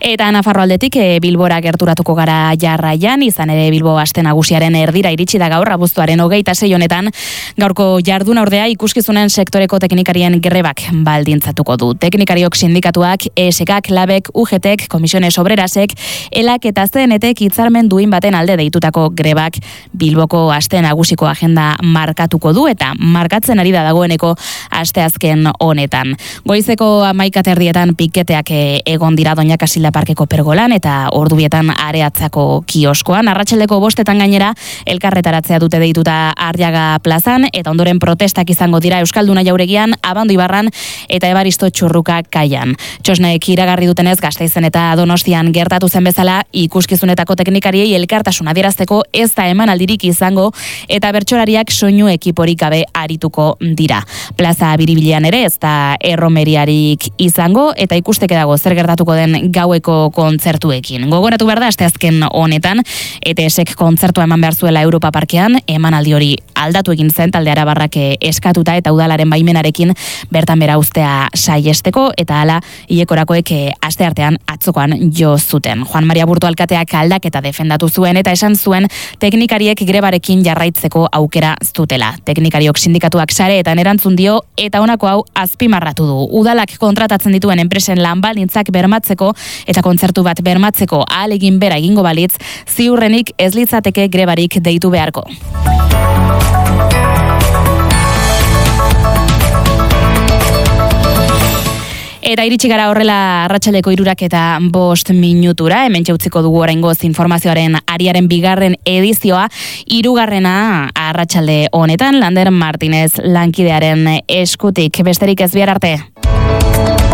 Eta Nafarroaldetik Bilbora gerturatuko gara jarraian, izan ere Bilbo aste nagusiaren erdira iritsi da gaur, abuztuaren 26 honetan. Gaurko jarduna ordea ikuskizunen sektoreko teknikarien grebak baldintzatuko du. Teknikariok sindikatuak, ESKak, LABek, UGTek, Komisiones Obrerasek, ELAK eta CNTek hitzarmen duin baten alde deitutako grebak Bilboko aste nagusiko agenda markatuko du eta markatzen ari da dagoeneko asteazken honetan. Goizeko 11:00 piketeak egon dira Doña Casilda Parkeko pergolan eta ordubietan Areatzako kioskoan. Arratsaldeko 5:00 gainera elkarretaratzea dute deituta Arriaga plazan eta ondoren protestak izango dira Euskalduna Jauregian, Abando Ibarran eta Ebaristo Txurruka kaian. Txosnek iragarri dutenez Gasteizen eta Donostian gertatu zen bezala ikuskizunetako teknikariei elkartasuna adierazteko ez da emanaldirik izango eta bertsolariak soinu ekiporik gabe arituko dira. Plaza Biribilean ere ez da erromeriarik izango eta ikusteke dago zer gertatuko den gaueko kontzertuekin. Gogoratu behar da asteazken honetan ETSek kontzertua eman behar zuela Europa Parkean, emanaldi hori aldatu egin zen talde arabarrak eskatuta eta udalaren baimenarekin bertan bera uztea saiesteko eta hala hilekorakoek asteartean atzokoan jo zuten. Juan Maria Burto alkateak aldaketa defendatu zuen eta esan zuen teknikariek grebarekin jarraitzeko aukera zutela. Teknikariok sindikatuak sareetan erantzun dio eta honako hau azpimarratu du. Udalak kontratatzen dituen enpresen lanbaldintzak bermatzeko eta kontzertu bat bermatzeko ahalegin bera egingo balitz, ziurrenik ez litzateke grebarik deitu beharko. Eta iritsi gara horrela arratsaldeko 3:05, hementxe utziko dugu oraingoz informazioaren ariaren bigarren edizioa, 3. arratsalde honetan, Lander Martinez lankidearen eskutik. Besterik ez bihar arte.